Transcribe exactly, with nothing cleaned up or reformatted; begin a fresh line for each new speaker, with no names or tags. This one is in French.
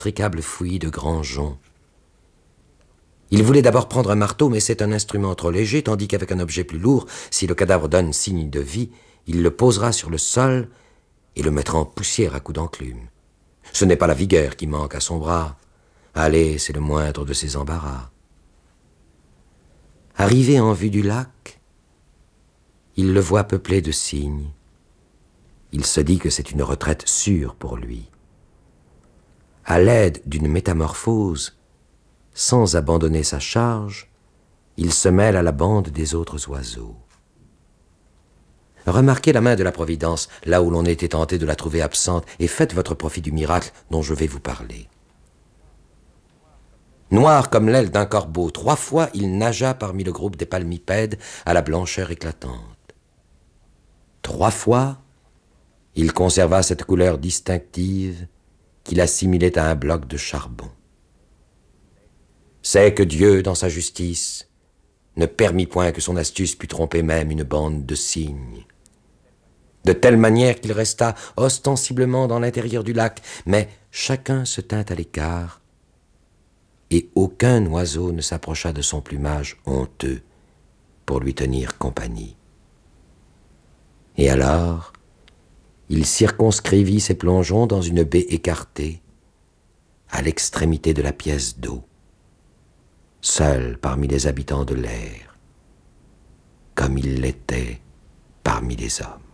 inextricable fouillis de grands joncs. Il voulait d'abord prendre un marteau, mais c'est un instrument trop léger, tandis qu'avec un objet plus lourd, si le cadavre donne signe de vie, il le posera sur le sol et le mettra en poussière à coups d'enclume. Ce n'est pas la vigueur qui manque à son bras. Aller, c'est le moindre de ses embarras. Arrivé en vue du lac, il le voit peuplé de cygnes. Il se dit que c'est une retraite sûre pour lui. À l'aide d'une métamorphose, sans abandonner sa charge, il se mêle à la bande des autres oiseaux. Remarquez la main de la Providence, là où l'on était tenté de la trouver absente, et faites votre profit du miracle dont je vais vous parler. Noir comme l'aile d'un corbeau, trois fois il nagea parmi le groupe des palmipèdes à la blancheur éclatante. Trois fois, il conserva cette couleur distinctive qu'il assimilait à un bloc de charbon. C'est que Dieu, dans sa justice, ne permit point que son astuce pût tromper même une bande de cygnes. De telle manière qu'il resta ostensiblement dans l'intérieur du lac, mais chacun se tint à l'écart, et aucun oiseau ne s'approcha de son plumage honteux pour lui tenir compagnie. Et alors, il circonscrivit ses plongeons dans une baie écartée, à l'extrémité de la pièce d'eau, seul parmi les habitants de l'air, comme il l'était parmi les hommes.